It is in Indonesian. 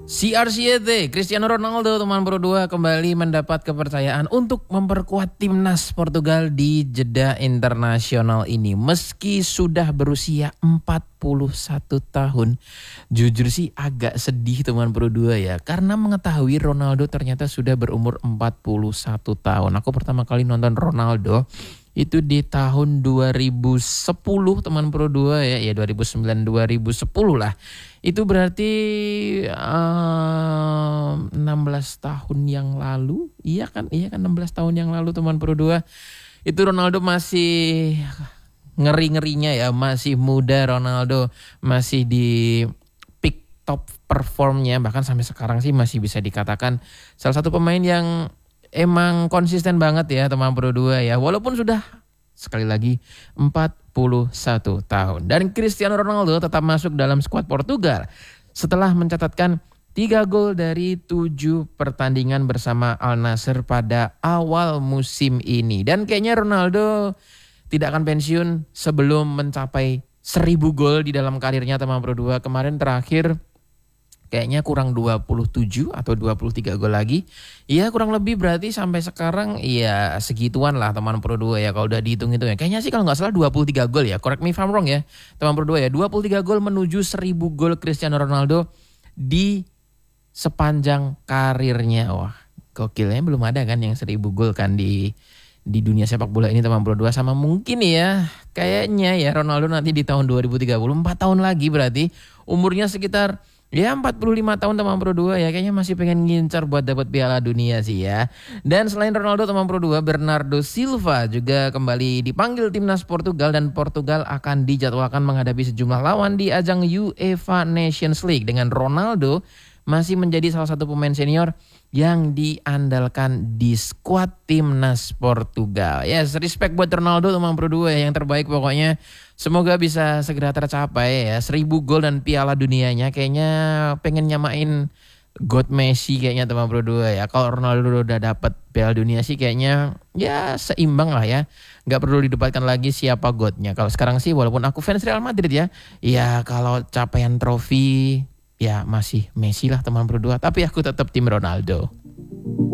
CR7, Cristiano Ronaldo teman Pro 2 kembali mendapat kepercayaan untuk memperkuat timnas Portugal di jeda internasional ini. Meski sudah berusia 41 tahun, jujur sih agak sedih teman Pro 2 ya. Karena mengetahui Ronaldo ternyata sudah berumur 41 tahun. Aku pertama kali nonton Ronaldo itu di tahun 2010 teman Pro 2 ya 2009-2010 lah. Itu berarti 16 tahun yang lalu. Iya kan 16 tahun yang lalu teman Pro 2. Itu Ronaldo masih ngeri-ngerinya ya, masih muda Ronaldo, masih di peak top performnya, bahkan sampai sekarang sih masih bisa dikatakan salah satu pemain yang emang konsisten banget ya teman Pro 2 ya. Walaupun sudah sekali lagi 41 tahun. Dan Cristiano Ronaldo tetap masuk dalam skuad Portugal setelah mencatatkan 3 gol dari 7 pertandingan bersama Al Nassr pada awal musim ini. Dan kayaknya Ronaldo tidak akan pensiun sebelum mencapai 1000 gol di dalam karirnya teman Pro 2. Kemarin terakhir kayaknya kurang 27 atau 23 gol lagi. Ya kurang lebih berarti sampai sekarang ya segituan lah teman Pro 2 ya. Kalau udah dihitung itu ya. Kayaknya sih kalau gak salah 23 gol ya. Correct me if I'm wrong ya teman Pro 2 ya. 23 gol menuju 1000 gol Cristiano Ronaldo di sepanjang karirnya. Wah gokilnya, belum ada kan yang 1000 gol kan di dunia sepak bola ini teman Pro 2. Sama mungkin ya kayaknya ya Ronaldo nanti di tahun 2030, 4 tahun lagi berarti umurnya sekitar ya 45 tahun teman Pro 2 ya. Kayaknya masih pengen ngincar buat dapat Piala Dunia sih ya. Dan selain Ronaldo teman Pro 2, Bernardo Silva juga kembali dipanggil timnas Portugal. Dan Portugal akan dijadwalkan menghadapi sejumlah lawan di ajang UEFA Nations League. Dengan Ronaldo masih menjadi salah satu pemain senior yang diandalkan di skuad timnas Portugal. Yes, respect buat Ronaldo teman Pro 2 ya, yang terbaik pokoknya. Semoga bisa segera tercapai ya 1000 gol dan Piala Dunianya. Kayaknya pengen nyamain God Messi kayaknya teman Pro 2 ya. Kalau Ronaldo udah dapat Piala Dunia sih kayaknya ya seimbang lah ya. Gak perlu didebatkan lagi siapa godnya. Kalau sekarang sih walaupun aku fans Real Madrid ya, ya kalau capaian trofi ya masih Messi lah teman Pro 2. Tapi aku tetap tim Ronaldo.